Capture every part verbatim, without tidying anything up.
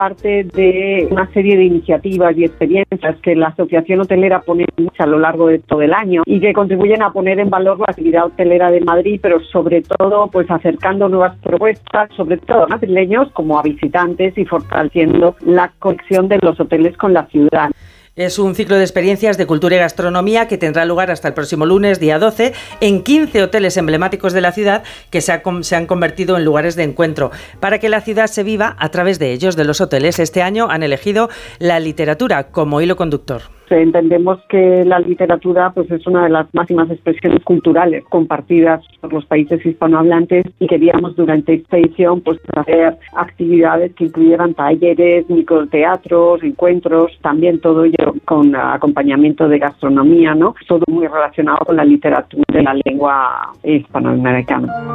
parte de una serie de iniciativas y experiencias que la Asociación Hotelera pone en marcha a lo largo de todo el año y que contribuyen a poner en valor la actividad hotelera de Madrid, pero sobre todo pues acercando nuevas propuestas, sobre todo a madrileños como a visitantes y fortaleciendo la conexión de los hoteles con la ciudad. Es un ciclo de experiencias de cultura y gastronomía que tendrá lugar hasta el próximo lunes, día doce, en quince hoteles emblemáticos de la ciudad que se, ha, se han convertido en lugares de encuentro. Para que la ciudad se viva a través de ellos, de los hoteles, este año han elegido la literatura como hilo conductor. Entendemos que la literatura pues es una de las máximas expresiones culturales compartidas por los países hispanohablantes y queríamos durante esta edición pues hacer actividades que incluyeran talleres, microteatros, encuentros, también todo ello con acompañamiento de gastronomía, ¿no? Todo muy relacionado con la literatura de la lengua hispanoamericana.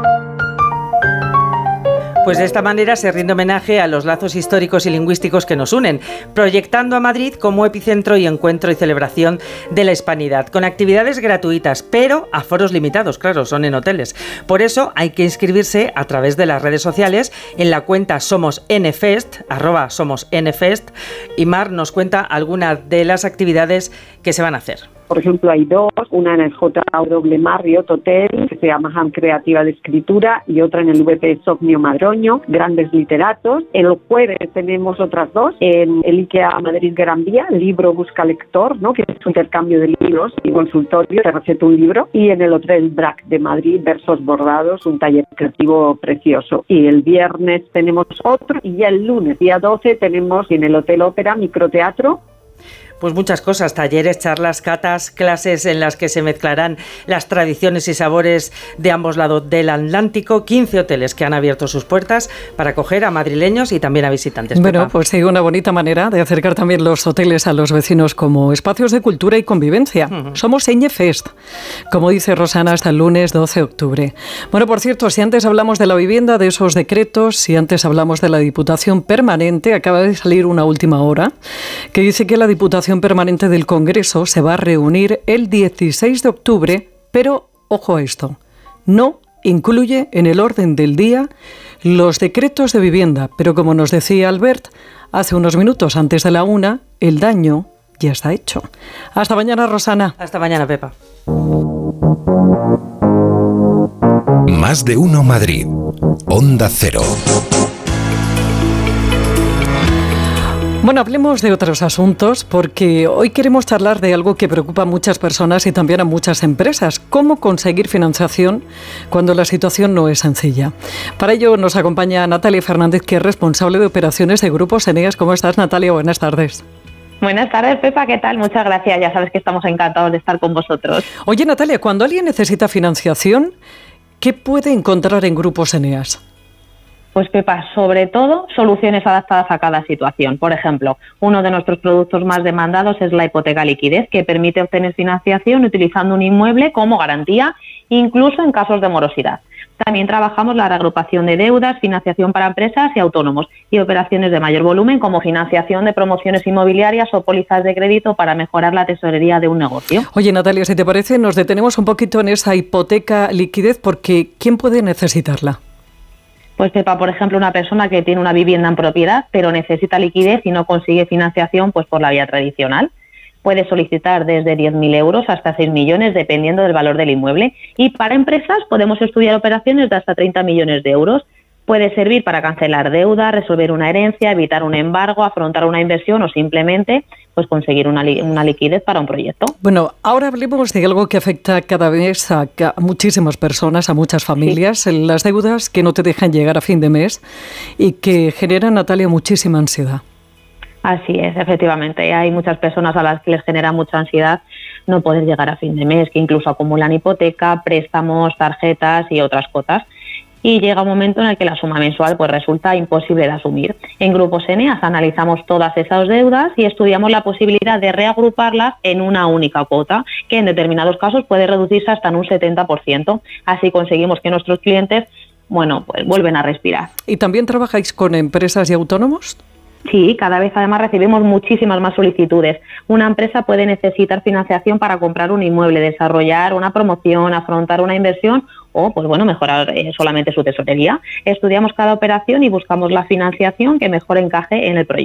Pues de esta manera se rinde homenaje a los lazos históricos y lingüísticos que nos unen, proyectando a Madrid como epicentro y encuentro y celebración de la hispanidad, con actividades gratuitas, pero a foros limitados, claro, son en hoteles. Por eso hay que inscribirse a través de las redes sociales en la cuenta SomosNFest, arroba SomosNFest, y Mar nos cuenta algunas de las actividades que se van a hacer. Por ejemplo, hay dos, una en el J W Marriott Hotel, que se llama Ham Creativa de Escritura, y otra en el V P Sogno Madroño, Grandes Literatos. El jueves tenemos otras dos, en el IKEA Madrid Gran Vía, Libro Busca Lector, ¿no?, que es un intercambio de libros y consultorio, te receta un libro, y en el Hotel Brac de Madrid, Versos Bordados, un taller creativo precioso. Y el viernes tenemos otro, y ya el lunes, día doce, tenemos en el Hotel Ópera Microteatro. Pues muchas cosas, talleres, charlas, catas, clases en las que se mezclarán las tradiciones y sabores de ambos lados del Atlántico, quince hoteles que han abierto sus puertas para acoger a madrileños y también a visitantes. Bueno, Pepa. pues sí, una bonita manera de acercar también los hoteles a los vecinos como espacios de cultura y convivencia. Uh-huh. Somos Eñefest, como dice Rosana, hasta el lunes doce de octubre. Bueno, por cierto, si antes hablamos de la vivienda, de esos decretos, si antes hablamos de la Diputación Permanente, acaba de salir una última hora que dice que la Diputación Permanente del Congreso se va a reunir el dieciséis de octubre, pero ojo a esto, no incluye en el orden del día los decretos de vivienda, pero como nos decía Albert hace unos minutos antes de la una, el daño ya está hecho. Hasta mañana, Rosana. Hasta mañana, Pepa. Más de uno Madrid. Onda Cero. Bueno, hablemos de otros asuntos porque hoy queremos charlar de algo que preocupa a muchas personas y también a muchas empresas. ¿Cómo conseguir financiación cuando la situación no es sencilla? Para ello nos acompaña Natalia Fernández, que es responsable de operaciones de Grupos Eneas. ¿Cómo estás, Natalia? Buenas tardes. Buenas tardes, Pepa, ¿qué tal? Muchas gracias, ya sabes que estamos encantados de estar con vosotros. Oye, Natalia, cuando alguien necesita financiación, ¿qué puede encontrar en Grupos Eneas? Pues Pepa, sobre todo soluciones adaptadas a cada situación. Por ejemplo, uno de nuestros productos más demandados es la hipoteca liquidez, que permite obtener financiación utilizando un inmueble como garantía, incluso en casos de morosidad. También trabajamos la reagrupación de deudas, financiación para empresas y autónomos y operaciones de mayor volumen como financiación de promociones inmobiliarias o pólizas de crédito para mejorar la tesorería de un negocio. Oye, Natalia, si te parece, nos detenemos un poquito en esa hipoteca liquidez porque ¿quién puede necesitarla? Pues Pepa, por ejemplo, una persona que tiene una vivienda en propiedad pero necesita liquidez y no consigue financiación pues por la vía tradicional. Puede solicitar desde diez mil euros hasta seis millones dependiendo del valor del inmueble. Y para empresas podemos estudiar operaciones de hasta treinta millones de euros. Puede servir para cancelar deuda, resolver una herencia, evitar un embargo, afrontar una inversión o simplemente pues conseguir una, li- una liquidez para un proyecto. Bueno, ahora hablemos de algo que afecta cada vez a, a muchísimas personas, a muchas familias, sí. Las deudas que no te dejan llegar a fin de mes y que generan, Natalia, muchísima ansiedad. Así es, efectivamente. Hay muchas personas a las que les genera mucha ansiedad no poder llegar a fin de mes, que incluso acumulan hipoteca, préstamos, tarjetas y otras cuotas. Y llega un momento en el que la suma mensual pues resulta imposible de asumir. En Grupos Eneas analizamos todas esas deudas y estudiamos la posibilidad de reagruparlas en una única cuota, que en determinados casos puede reducirse hasta en un setenta por ciento. Así conseguimos que nuestros clientes, bueno, pues vuelven a respirar. ¿Y también trabajáis con empresas y autónomos? Sí, cada vez además recibimos muchísimas más solicitudes. Una empresa puede necesitar financiación para comprar un inmueble, desarrollar una promoción, afrontar una inversión o pues bueno, mejorar eh, solamente su tesorería. Estudiamos cada operación y buscamos la financiación que mejor encaje en el proyecto.